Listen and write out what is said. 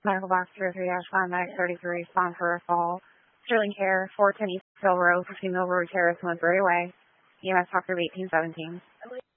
Medical Box 03-5 Medic 33, respond for a fall. Sterling Care, 410 East Hill Road, 15 Millbury Terrace, Woodbury Way. EMS Talker 1817.